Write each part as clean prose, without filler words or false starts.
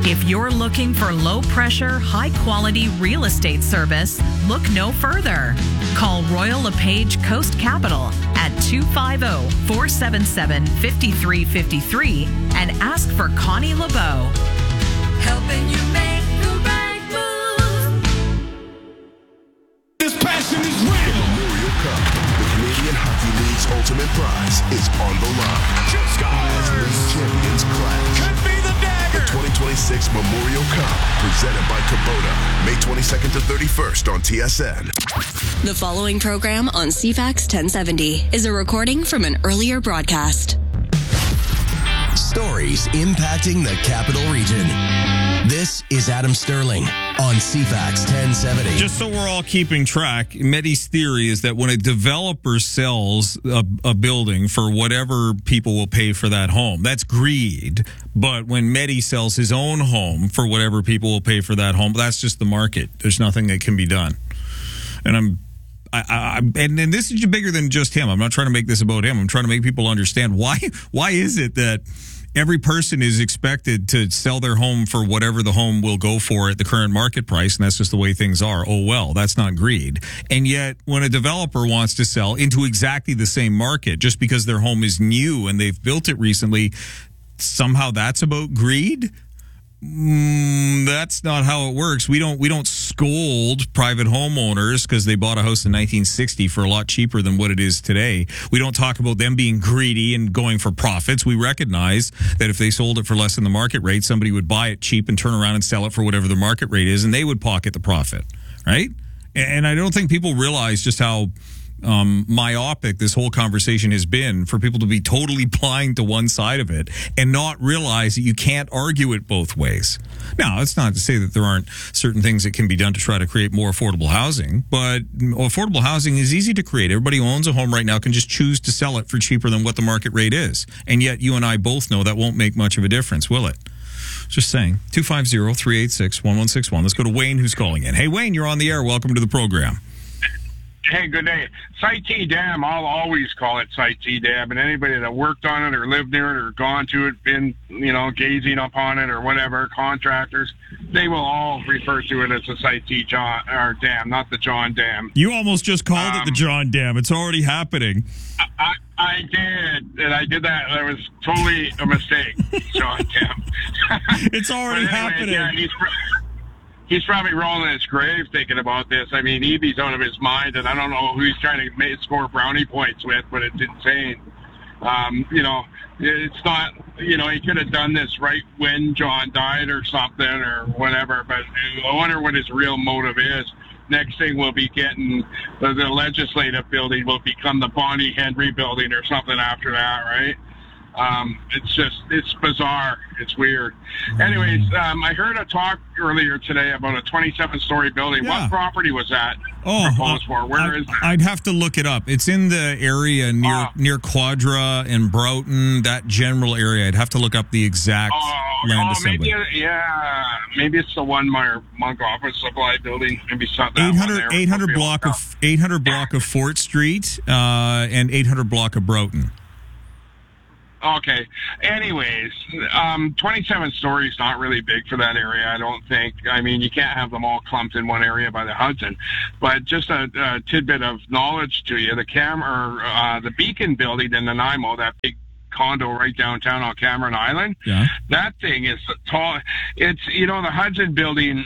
If you're looking for low-pressure, high-quality real estate service, look no further. Call Royal LePage Coast Capital at 250-477-5353 and ask for Connie LeBeau. Helping you make the right move. This passion is real. The Memorial Cup, the Canadian Hockey League's ultimate prize, is on the line. As league champions clash. Could be the dagger. The 2026 Memorial Cup, presented by Kubota, May 22nd to 31st on TSN. The following program on CFAX 1070 is a recording from an earlier broadcast. Stories impacting the Capital Region. This is Adam Sterling on CFAX 1070. Just so we're all keeping track, Medi's theory is that when a developer sells a building for whatever people will pay for that home, that's greed. But when Medi sells his own home for whatever people will pay for that home, that's just the market. There's nothing that can be done. And and this is bigger than just him. I'm not trying to make this about him. I'm trying to make people understand why is it that every person is expected to sell their home for whatever the home will go for at the current market price, and that's just the way things are. Oh, well, that's not greed. And yet, when a developer wants to sell into exactly the same market, just because their home is new and they've built it recently, somehow that's about greed? That's not how it works. We don't scold private homeowners because they bought a house in 1960 for a lot cheaper than what it is today. We don't talk about them being greedy and going for profits. We recognize that if they sold it for less than the market rate, somebody would buy it cheap and turn around and sell it for whatever the market rate is, and they would pocket the profit, right? And I don't think people realize just how myopic this whole conversation has been for people to be totally blind to one side of it and not realize that you can't argue it both ways. Now, it's not to say that there aren't certain things that can be done to try to create more affordable housing, but affordable housing is easy to create. Everybody who owns a home right now can just choose to sell it for cheaper than what the market rate is. And yet you and I both know that won't make much of a difference, will it? Just saying. 250-386-1161. Let's go to Wayne, who's calling in. Hey, Wayne, you're on the air. Welcome to the program. Hey, good day. Site T Dam, I'll always call it Site T Dam, and anybody that worked on it or lived near it or gone to it, been, gazing upon it or whatever, contractors, they will all refer to it as the Site T Dam, not the John Dam. You almost just called it the John Dam. It's already happening. I did, and I did that. That was totally a mistake, John Dam. It's already happening. Yeah, he's probably rolling in his grave thinking about this. I mean, Eby's out of his mind, and I don't know who he's trying to score brownie points with, but it's insane. It's not, he could have done this right when John died or something or whatever, but I wonder what his real motive is. Next thing we'll be getting the legislative building will become the Bonnie Henry building or something after that, right? It's bizarre. It's weird. Anyways, I heard a talk earlier today about a 27-story building. Yeah. What property was that proposed for? Where is that? I'd have to look it up. It's in the area near Quadra and Broughton, that general area. I'd have to look up the exact land assembly. Maybe it's the one Monk Office Supply building. Maybe something. 800 block of Fort Street and 800 block of Broughton. Okay. Anyways, 27 stories not really big for that area, I don't think. I mean, you can't have them all clumped in one area by the Hudson. But just a tidbit of knowledge to you: the Beacon building in Nanaimo, that big condo right downtown on Cameron Island. Yeah. That thing is tall. It's the Hudson building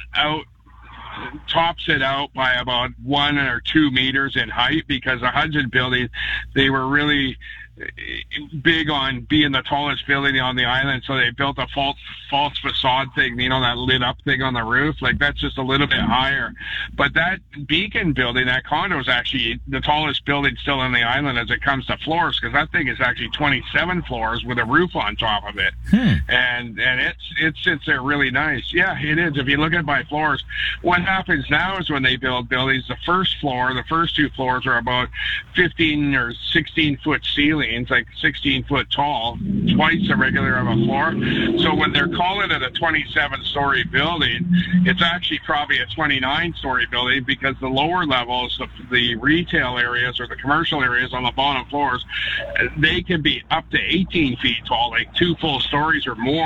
tops it out by about 1 or 2 meters in height, because the Hudson building, they were really big on being the tallest building on the island, so they built a false facade thing, that lit up thing on the roof. Like, that's just a little bit higher. But that Beacon building, that condo, is actually the tallest building still on the island as it comes to floors, because that thing is actually 27 floors with a roof on top of it. And it sits there really nice. Yeah, it is. If you look at it by floors, what happens now is when they build buildings, the first 2 floors are about 15 or 16 foot ceilings, like 16 foot tall, twice the regular of a floor. So when they're calling it a 27-story building, it's actually probably a 29-story building, because the lower levels of the retail areas or the commercial areas on the bottom floors, they can be up to 18 feet tall, like 2 full stories or more.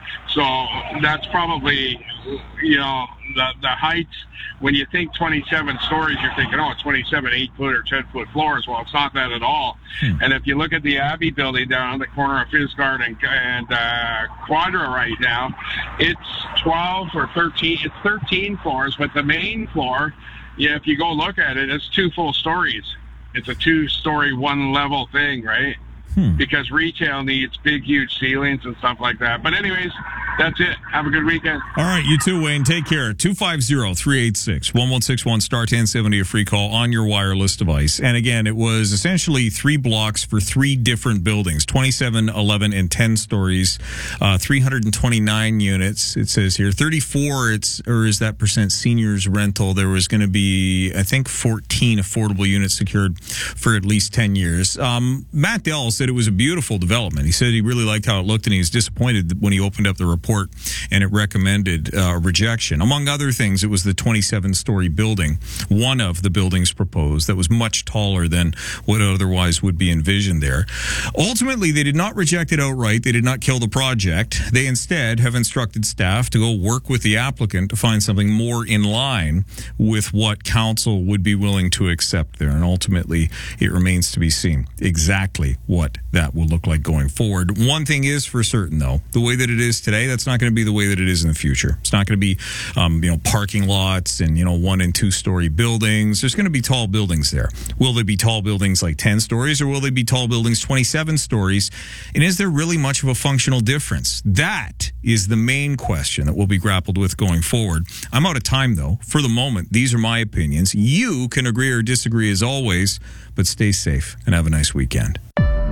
So that's probably, the heights. When you think 27 stories, you're thinking, 27 8-foot or 10-foot floors. Well, it's not that at all. And if you look at the Abbey building down on the corner of Fisgard and Quadra right now, it's 12 or 13. It's 13 floors, but the main floor, if you go look at it, it's 2 full stories. It's a 2-story, 1-level thing, right? Because retail needs big, huge ceilings and stuff like that. But anyways, that's it. Have a good weekend. All right, you too, Wayne. Take care. 250-386-1161, star 1070, a free call on your wireless device. And again, it was essentially 3 blocks for 3 different buildings, 27, 11, and 10 stories, 329 units, it says here. 34, is that percent seniors rental? There was going to be, I think, 14 affordable units secured for at least 10 years. Matt Dell said it was a beautiful development. He said he really liked how it looked, and he was disappointed when he opened up the report and it recommended rejection. Among other things, it was the 27-story building, one of the buildings proposed, that was much taller than what otherwise would be envisioned there. Ultimately, they did not reject it outright. They did not kill the project. They instead have instructed staff to go work with the applicant to find something more in line with what council would be willing to accept there. And ultimately, it remains to be seen exactly what that will look like going forward. One thing is for certain, though, the way that it is today, that's not going to be the way that it is in the future. It's not going to be, parking lots and, 1- and 2-story buildings. There's going to be tall buildings there. Will there be tall buildings like 10 stories, or will they be tall buildings 27 stories? And is there really much of a functional difference? That is the main question that will be grappled with going forward. I'm out of time, though. For the moment, these are my opinions. You can agree or disagree as always, but stay safe and have a nice weekend.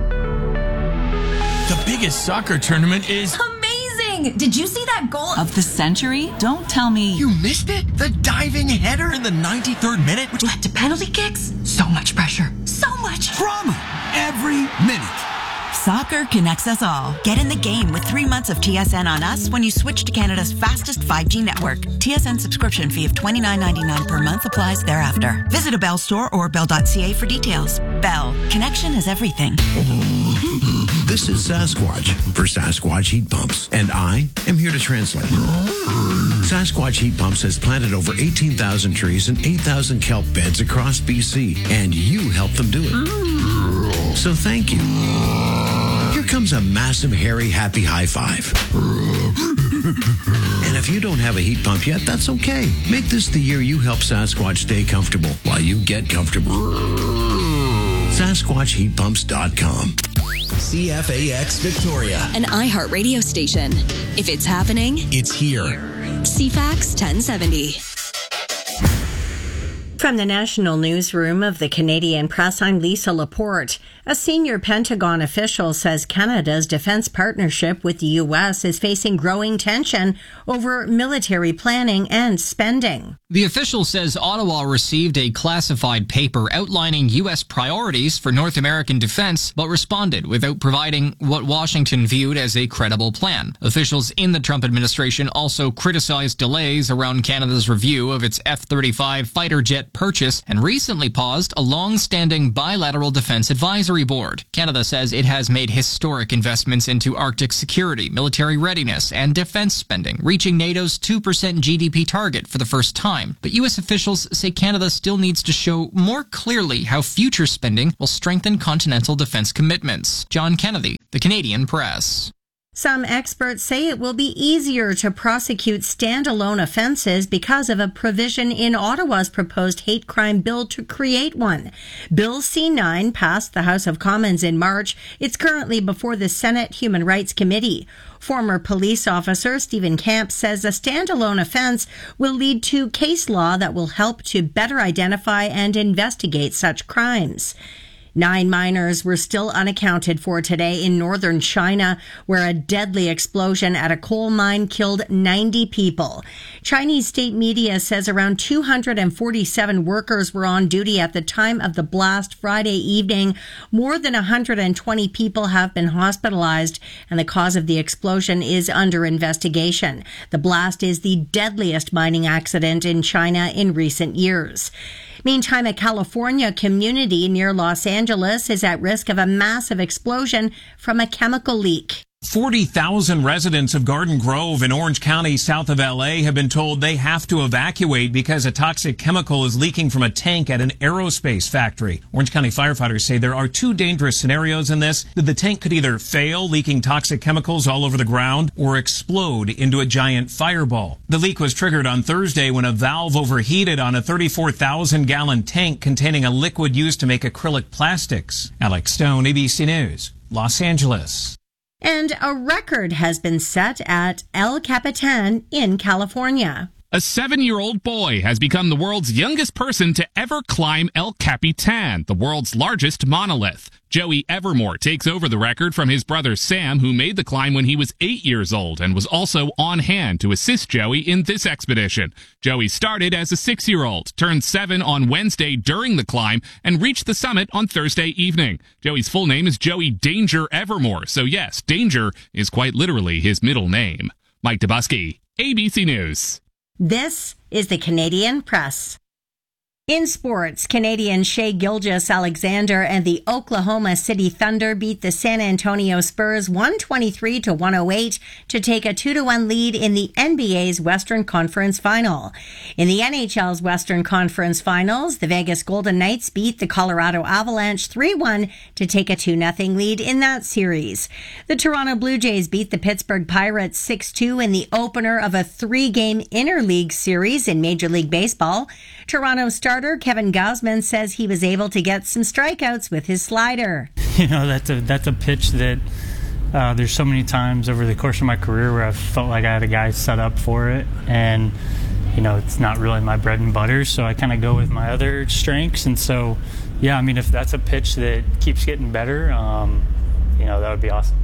The biggest soccer tournament is amazing! Did you see that goal of the century? Don't tell me You missed it? The diving header in the 93rd minute, which led to penalty kicks? So much pressure. So much drama every minute. Soccer connects us all. Get in the game with 3 months of TSN on us when you switch to Canada's fastest 5G network. TSN subscription fee of $29.99 per month applies thereafter. Visit a Bell store or bell.ca for details. Bell. Connection is everything. This is Sasquatch for Sasquatch Heat Pumps, and I am here to translate. Sasquatch Heat Pumps has planted over 18,000 trees and 8,000 kelp beds across BC, and you helped them do it. So thank you. Here comes a massive, hairy, happy high five. And if you don't have a heat pump yet, that's okay. Make this the year you help Sasquatch stay comfortable while you get comfortable. SasquatchHeatPumps.com. CFAX Victoria. An iHeartRadio station. If it's happening, it's here. CFAX 1070. From the National Newsroom of the Canadian Press, I'm Lisa Laporte. A senior Pentagon official says Canada's defense partnership with the U.S. is facing growing tension over military planning and spending. The official says Ottawa received a classified paper outlining U.S. priorities for North American defense, but responded without providing what Washington viewed as a credible plan. Officials in the Trump administration also criticized delays around Canada's review of its F-35 fighter jet purchase and recently paused a long-standing bilateral defense advisory board. Canada says it has made historic investments into Arctic security, military readiness, and defense spending, reaching NATO's 2% GDP target for the first time. But U.S. officials say Canada still needs to show more clearly how future spending will strengthen continental defense commitments. John Kennedy, The Canadian Press. Some experts say it will be easier to prosecute standalone offenses because of a provision in Ottawa's proposed hate crime bill to create one. Bill C-9 passed the House of Commons in March. It's currently before the Senate Human Rights Committee. Former police officer Stephen Camp says a standalone offense will lead to case law that will help to better identify and investigate such crimes. 9 miners were still unaccounted for today in northern China, where a deadly explosion at a coal mine killed 90 people. Chinese state media says around 247 workers were on duty at the time of the blast Friday evening. More than 120 people have been hospitalized, and the cause of the explosion is under investigation. The blast is the deadliest mining accident in China in recent years. Meantime, a California community near Los Angeles is at risk of a massive explosion from a chemical leak. 40,000 residents of Garden Grove in Orange County, south of LA, have been told they have to evacuate because a toxic chemical is leaking from a tank at an aerospace factory. Orange County firefighters say there are two dangerous scenarios in this. The tank could either fail, leaking toxic chemicals all over the ground, or explode into a giant fireball. The leak was triggered on Thursday when a valve overheated on a 34,000-gallon tank containing a liquid used to make acrylic plastics. Alex Stone, ABC News, Los Angeles. And a record has been set at El Capitan in California. A 7-year-old boy has become the world's youngest person to ever climb El Capitan, the world's largest monolith. Joey Evermore takes over the record from his brother Sam, who made the climb when he was 8 years old and was also on hand to assist Joey in this expedition. Joey started as a 6-year-old, turned 7 on Wednesday during the climb, and reached the summit on Thursday evening. Joey's full name is Joey Danger Evermore, so yes, Danger is quite literally his middle name. Mike Dubusky, ABC News. This is the Canadian Press. In sports, Canadian Shai Gilgeous-Alexander and the Oklahoma City Thunder beat the San Antonio Spurs 123-108 to take a 2-1 lead in the NBA's Western Conference Final. In the NHL's Western Conference Finals, the Vegas Golden Knights beat the Colorado Avalanche 3-1 to take a 2-0 lead in that series. The Toronto Blue Jays beat the Pittsburgh Pirates 6-2 in the opener of a 3-game interleague series in Major League Baseball. Toronto starter Kevin Gausman says he was able to get some strikeouts with his slider. You know, that's a pitch that there's so many times over the course of my career where I felt like I had a guy set up for it, and you know, it's not really my bread and butter, so I kind of go with my other strengths. And so, yeah, I mean, if that's a pitch that keeps getting better, you know, that would be awesome.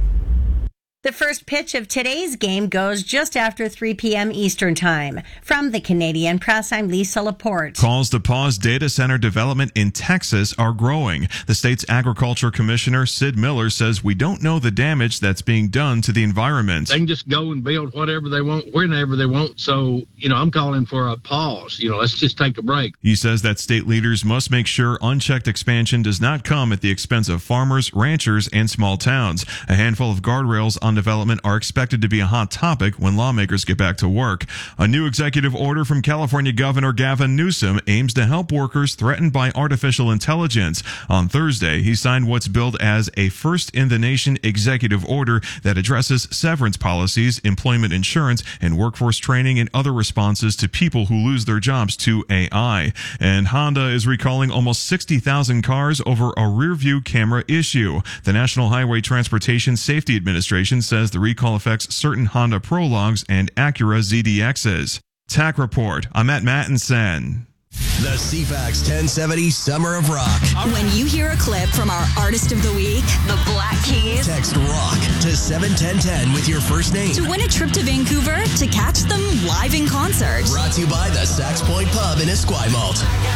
The first pitch of today's game goes just after 3 p.m. Eastern Time. From the Canadian Press, I'm Lisa Laporte. Calls to pause data center development in Texas are growing. The state's agriculture commissioner, Sid Miller, says we don't know the damage that's being done to the environment. They can just go and build whatever they want, whenever they want. So, you know, I'm calling for a pause. You know, let's just take a break. He says that state leaders must make sure unchecked expansion does not come at the expense of farmers, ranchers, and small towns. A handful of guardrails on development are expected to be a hot topic when lawmakers get back to work. A new executive order from California Governor Gavin Newsom aims to help workers threatened by artificial intelligence. On Thursday, he signed what's billed as a first-in-the-nation executive order that addresses severance policies, employment insurance, and workforce training and other responses to people who lose their jobs to AI. And Honda is recalling almost 60,000 cars over a rear-view camera issue. The National Highway Transportation Safety Administration says the recall affects certain Honda Prologues and Acura ZDXs. TAC Report, I'm Matt Mattinson. The CFAX 1070 Summer of Rock. When you hear a clip from our Artist of the Week, the Black Keys, text ROCK to 71010 with your first name to win a trip to Vancouver to catch them live in concert. Brought to you by the Sax Point Pub in Esquimalt.